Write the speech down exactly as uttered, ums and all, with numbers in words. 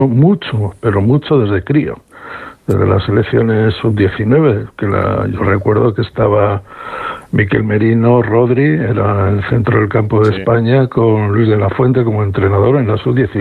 mucho, pero mucho desde crío. Desde las selecciones sub diecinueve, que la, yo recuerdo que estaba Miquel Merino, Rodri, era el centro del campo de sí. España, con Luis de la Fuente como entrenador en la sub diecinueve.